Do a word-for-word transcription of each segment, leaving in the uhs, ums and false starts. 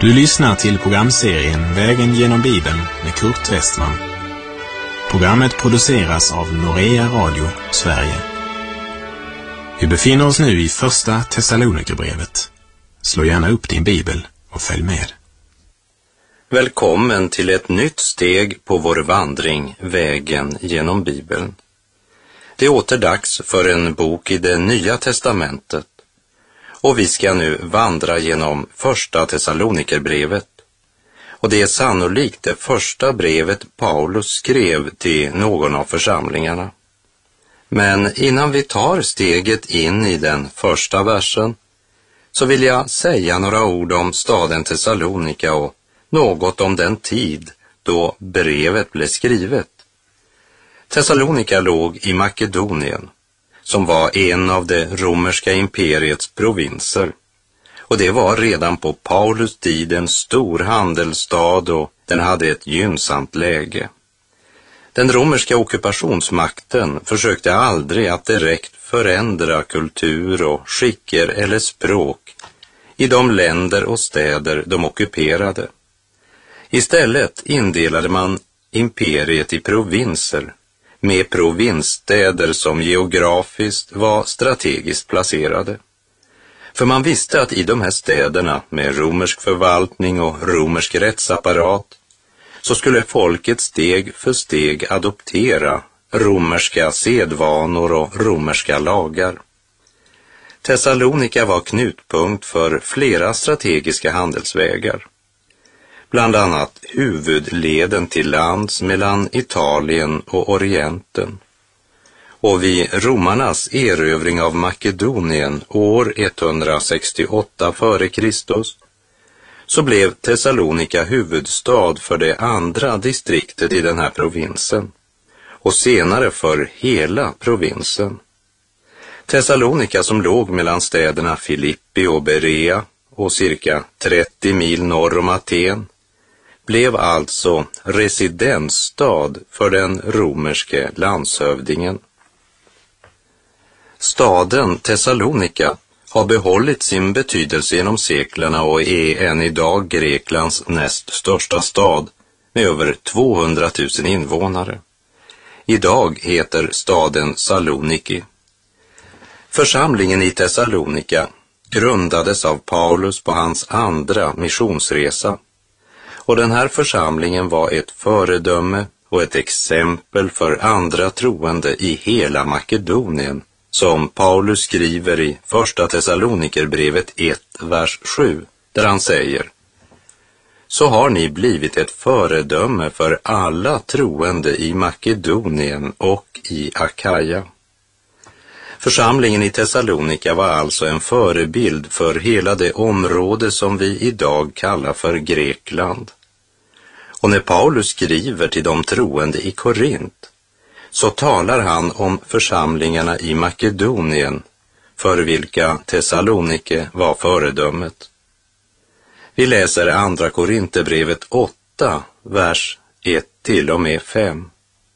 Du lyssnar till programserien Vägen genom Bibeln med Kurt Westman. Programmet produceras av Norea Radio, Sverige. Vi befinner oss nu i första Thessalonikerbrevet. Slå gärna upp din bibel och följ med. Välkommen till ett nytt steg på vår vandring, Vägen genom Bibeln. Det är åter dags för en bok i det Nya testamentet. Och vi ska nu vandra genom första Thessalonikerbrevet. Och det är sannolikt det första brevet Paulus skrev till någon av församlingarna. Men innan vi tar steget in i den första versen så vill jag säga några ord om staden Thessalonika och något om den tid då brevet blev skrivet. Thessalonika låg i Makedonien, som var en av det romerska imperiets provinser. Och det var redan på Paulus tid en stor handelsstad och den hade ett gynnsamt läge. Den romerska ockupationsmakten försökte aldrig att direkt förändra kultur och skicker eller språk i de länder och städer de ockuperade. Istället indelade man imperiet i provinser med provinsstäder som geografiskt var strategiskt placerade. För man visste att i de här städerna med romersk förvaltning och romersk rättsapparat så skulle folket steg för steg adoptera romerska sedvanor och romerska lagar. Thessalonika var knutpunkt för flera strategiska handelsvägar. Bland annat huvudleden till lands mellan Italien och Orienten. Och vid romarnas erövring av Makedonien år etthundrasextioåtta före Kristus så blev Thessalonika huvudstad för det andra distriktet i den här provinsen och senare för hela provinsen. Thessalonika, som låg mellan städerna Filippi och Berea och cirka trettio mil norr om Aten, blev alltså residensstad för den romerske landshövdingen. Staden Thessalonika har behållit sin betydelse genom seklerna och är än idag Greklands näst största stad med över tvåhundratusen invånare. Idag heter staden Saloniki. Församlingen i Thessalonika grundades av Paulus på hans andra missionsresa. Och den här församlingen var ett föredöme och ett exempel för andra troende i hela Makedonien, som Paulus skriver i första Thessalonikerbrevet ett, vers sju, där han säger: Så har ni blivit ett föredöme för alla troende i Makedonien och i Akaja. Församlingen i Thessalonika var alltså en förebild för hela det område som vi idag kallar för Grekland. Och när Paulus skriver till de troende i Korint så talar han om församlingarna i Makedonien för vilka Thessalonike var föredömet. Vi läser andra Korinthierbrevet åtta, vers ett till och med fem.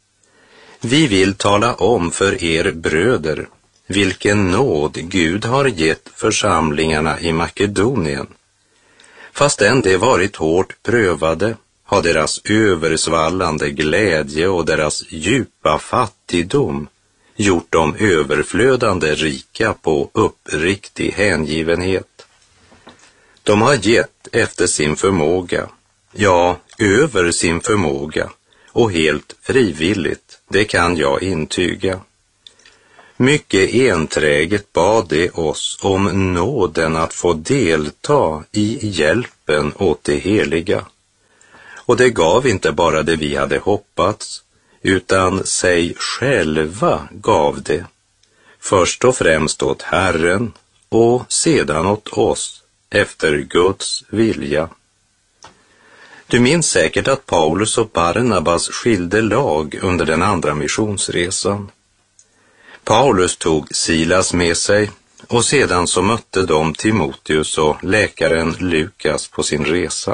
Vi vill tala om för er bröder vilken nåd Gud har gett församlingarna i Makedonien. Fastän de varit hårt prövade har deras översvallande glädje och deras djupa fattigdom gjort dem överflödande rika på uppriktig hängivenhet. De har gett efter sin förmåga, ja, över sin förmåga och helt frivilligt, det kan jag intyga. Mycket enträget bad de oss om nåden att få delta i hjälpen åt det heliga. Och det gav inte bara det vi hade hoppats, utan sig själva gav det. Först och främst åt Herren och sedan åt oss, efter Guds vilja. Du minns säkert att Paulus och Barnabas skilde lag under den andra missionsresan. Paulus tog Silas med sig och sedan så mötte de Timoteus och läkaren Lukas på sin resa.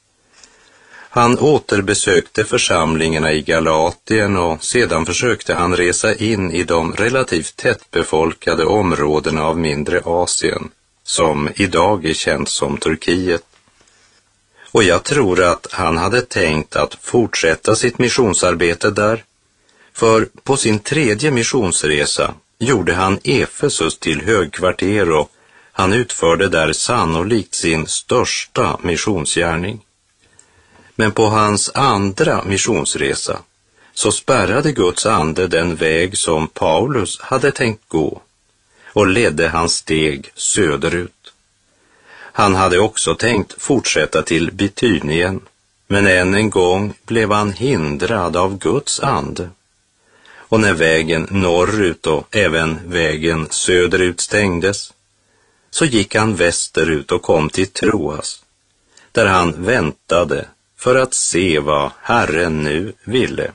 Han återbesökte församlingarna i Galatien och sedan försökte han resa in i de relativt tättbefolkade områdena av mindre Asien, som idag är känt som Turkiet. Och jag tror att han hade tänkt att fortsätta sitt missionsarbete där. För på sin tredje missionsresa gjorde han Efesus till högkvarter och han utförde där sannolikt sin största missionsgärning. Men på hans andra missionsresa så spärrade Guds ande den väg som Paulus hade tänkt gå och ledde hans steg söderut. Han hade också tänkt fortsätta till Bitynien, men än en gång blev han hindrad av Guds ande. Och när vägen norrut och även vägen söderut stängdes, så gick han västerut och kom till Troas, där han väntade för att se vad Herren nu ville.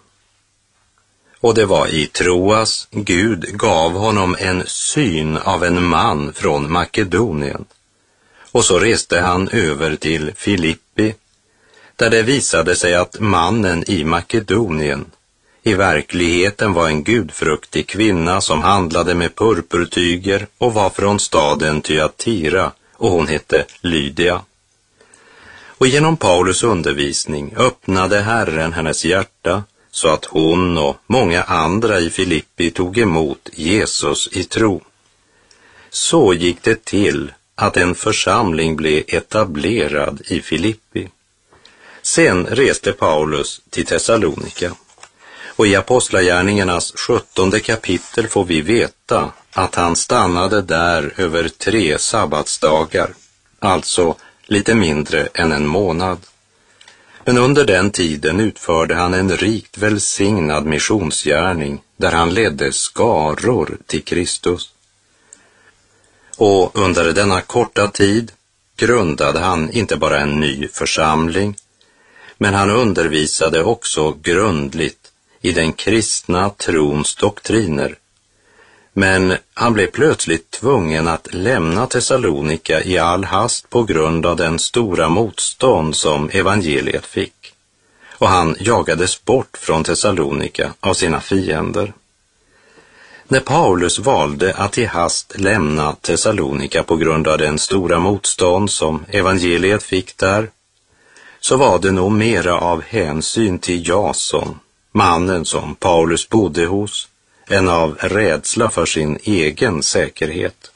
Och det var i Troas Gud gav honom en syn av en man från Makedonien. Och så reste han över till Filippi, där det visade sig att mannen i Makedonien i verkligheten var en gudfruktig kvinna som handlade med purpurtyger och var från staden Thyatira, och hon hette Lydia. Och genom Paulus undervisning öppnade Herren hennes hjärta så att hon och många andra i Filippi tog emot Jesus i tro. Så gick det till att en församling blev etablerad i Filippi. Sen reste Paulus till Thessalonika. Och i Apostlagärningarnas sjuttonde kapitel får vi veta att han stannade där över tre sabbatsdagar, alltså lite mindre än en månad. Men under den tiden utförde han en rikt välsignad missionsgärning där han ledde skaror till Kristus. Och under denna korta tid grundade han inte bara en ny församling, men han undervisade också grundligt i den kristna trons doktriner. Men han blev plötsligt tvungen att lämna Thessalonika i all hast på grund av den stora motstånd som evangeliet fick. Och han jagades bort från Thessalonika av sina fiender. När Paulus valde att i hast lämna Thessalonika på grund av den stora motstånd som evangeliet fick där, så var det nog mera av hänsyn till Jason, mannen som Paulus bodde hos, än av rädsla för sin egen säkerhet.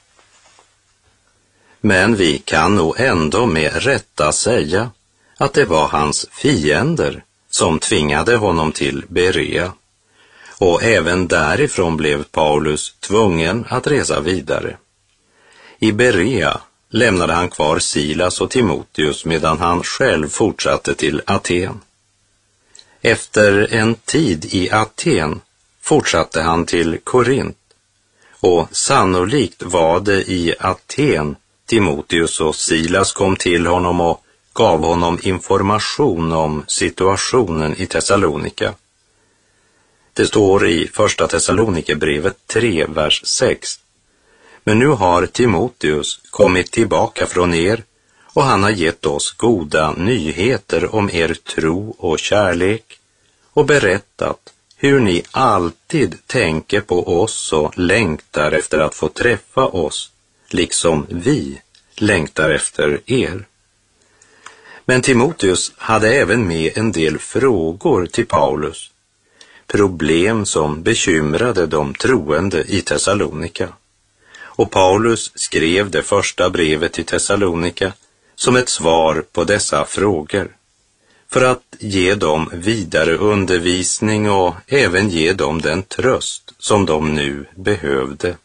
Men vi kan nog ändå med rätta säga att det var hans fiender som tvingade honom till Berea. Och även därifrån blev Paulus tvungen att resa vidare. I Berea lämnade han kvar Silas och Timoteus medan han själv fortsatte till Aten. Efter en tid i Aten fortsatte han till Korint, och sannolikt var det i Aten Timoteus och Silas kom till honom och gav honom information om situationen i Thessalonika. Det står i första Thessalonikerbrevet tre, vers sex. Men nu har Timoteus kommit tillbaka från er, och han har gett oss goda nyheter om er tro och kärlek och berättat hur ni alltid tänker på oss och längtar efter att få träffa oss, liksom vi längtar efter er. Men Timoteus hade även med en del frågor till Paulus, problem som bekymrade de troende i Thessalonika. Och Paulus skrev det första brevet till Thessalonika som ett svar på dessa frågor, för att ge dem vidare undervisning och även ge dem den tröst som de nu behövde.